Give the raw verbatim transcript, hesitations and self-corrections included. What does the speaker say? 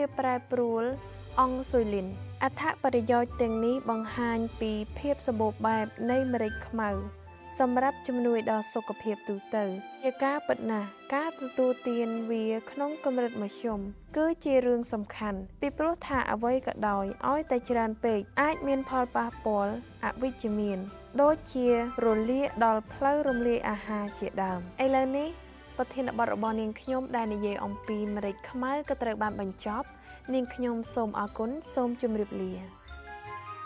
ប្រែប្រួលអង់ស៊ុយលីនអត្ថប្រយោជន៍ទាំងនេះបង្ហាញពីភាពសម្បូរបែបនៃម្រេចខ្មៅសម្រាប់ជំនួយដល់សុខភាពទូទៅជាការពិតណាស់ការទទួលទានវាក្នុងកម្រិតមធ្យមគឺជារឿងសំខាន់ពីព្រោះថាអ្វីក៏ដោយឲ្យតែច្រើនពេកអាចមានផលប៉ះពាល់អវិជ្ជមានដូចជារលាកដល់ផ្លូវរំលាយអាហារជាដើមឥឡូវនេះប្រធានបទរបស់នាងខ្ញុំដែលនិយាយអំពីម្រេចខ្មៅក៏ត្រូវបានបញ្ចប់នាងខ្ញុំសូមអរគុណសូមជម្រាបលា